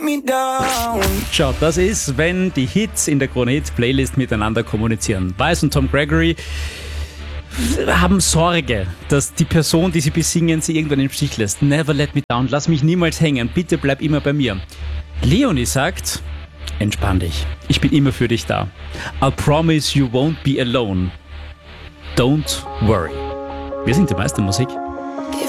me down. Schau, das ist, wenn die Hits in der Krone-Hits-Playlist miteinander kommunizieren. Vice und Tom Gregory haben Sorge, dass die Person, die sie besingen, sie irgendwann im Stich lässt. Never let me down, lass mich niemals hängen, bitte bleib immer bei mir. Leonie sagt, entspann dich, ich bin immer für dich da. I'll promise you won't be alone. Don't worry. Wir sind die Meistermusik.